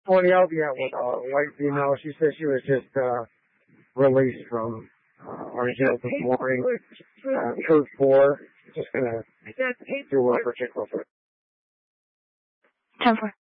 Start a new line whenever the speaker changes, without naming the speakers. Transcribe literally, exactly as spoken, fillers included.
twenty-out, yeah, with a white female. She said she was just uh, released from uh, Orange Hill this morning. Uh, code four. Just gonna do a particular.
ten four.